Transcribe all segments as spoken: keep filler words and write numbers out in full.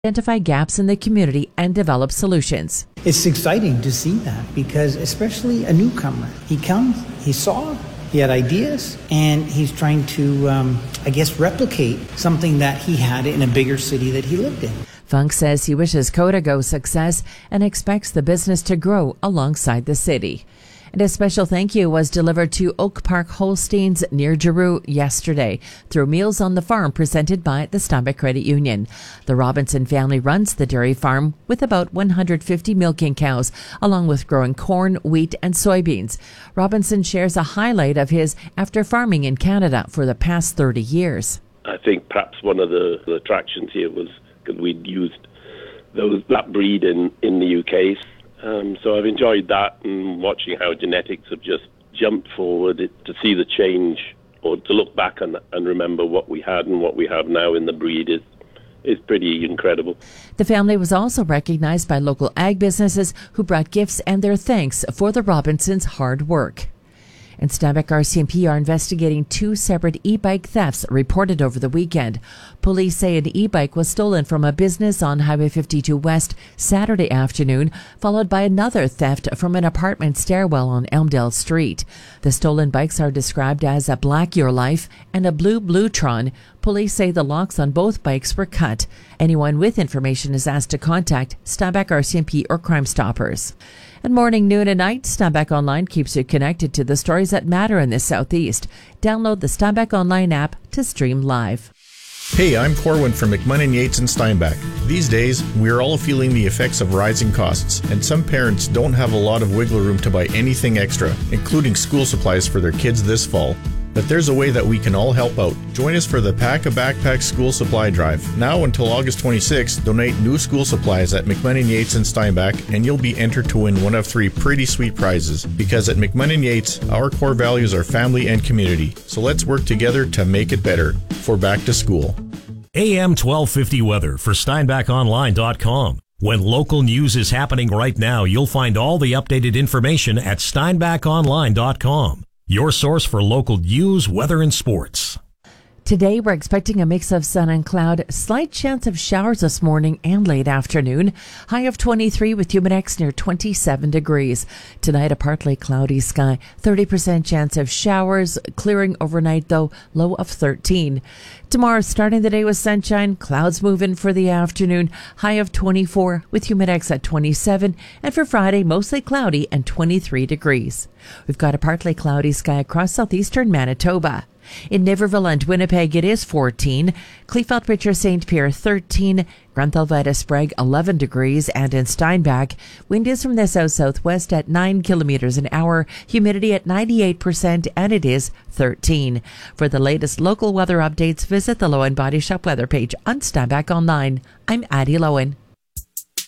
identify gaps in the community and develop solutions. It's exciting to see that because especially a newcomer, he comes, he saw, he had ideas, and he's trying to, um, I guess, replicate something that he had in a bigger city that he lived in. Funk says he wishes Codago success and expects the business to grow alongside the city. And a special thank you was delivered to Oak Park Holsteins near Giroux yesterday through Meals on the Farm presented by the Steinbach Credit Union. The Robinson family runs the dairy farm with about one hundred fifty milking cows, along with growing corn, wheat, and soybeans. Robinson shares a highlight of his after farming in Canada for the past thirty years. I think perhaps one of the, the attractions here was because we'd used those that breed in, in the U K. Um, so I've enjoyed that and watching how genetics have just jumped forward it, to see the change or to look back and, and remember what we had and what we have now in the breed is, is pretty incredible. The family was also recognized by local ag businesses who brought gifts and their thanks for the Robinsons' hard work. And Steinbach R C M P are investigating two separate e-bike thefts reported over the weekend. Police say an e-bike was stolen from a business on Highway fifty-two West Saturday afternoon, followed by another theft from an apartment stairwell on Elmdale Street. The stolen bikes are described as a black Your Life and a blue Bluetron. Police say the locks on both bikes were cut. Anyone with information is asked to contact Steinbach R C M P or Crime Stoppers. And morning, noon, and night, Steinbach Online keeps you connected to the stories that matter in the Southeast. Download the Steinbach Online app to stream live. Hey, I'm Corwin from McMunnin Yates and Steinbach. These days, we're all feeling the effects of rising costs, and some parents don't have a lot of wiggle room to buy anything extra, including school supplies for their kids this fall. But there's a way that we can all help out. Join us for the Pack a Backpack School Supply Drive. Now until August twenty-sixth, donate new school supplies at McMunnin Yates and Steinbach, and you'll be entered to win one of three pretty sweet prizes. Because at McMunnin Yates, our core values are family and community. So let's work together to make it better for back to school. A M twelve fifty weather for Steinbach Online dot com. When local news is happening right now, you'll find all the updated information at Steinbach Online dot com. Your source for local news, weather, and sports. Today, we're expecting a mix of sun and cloud, slight chance of showers this morning and late afternoon. High of twenty-three with Humidex near twenty-seven degrees. Tonight, a partly cloudy sky, thirty percent chance of showers, clearing overnight though, low of thirteen. Tomorrow, starting the day with sunshine, clouds move in for the afternoon, high of twenty-four with Humidex at twenty-seven, and for Friday, mostly cloudy and twenty-three degrees. We've got a partly cloudy sky across southeastern Manitoba. In Niverville and Winnipeg, it is fourteen. Kleefeld, Richard, Saint Pierre, thirteen. Granthal, Sprague, eleven degrees. And in Steinbach, wind is from the south-southwest at nine kilometers an hour. Humidity at ninety-eight percent, and it is thirteen. For the latest local weather updates, visit the Lowen Body Shop weather page on Steinbach Online. I'm Addie Lowen.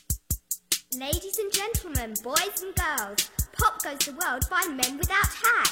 Ladies and gentlemen, boys and girls, Pop Goes the World by Men Without Hats.